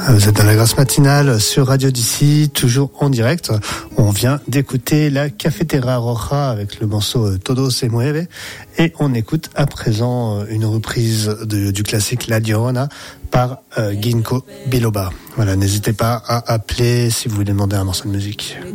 Vous êtes dans la Grasse Matinale sur Radio d'ici, toujours en direct. On vient d'écouter la Cafetera Roja avec le morceau Todo se mueve. Et on écoute à présent une reprise du classique La Llorona par Ginkgo Biloba. Voilà, n'hésitez pas à appeler si vous voulez demander un morceau de musique.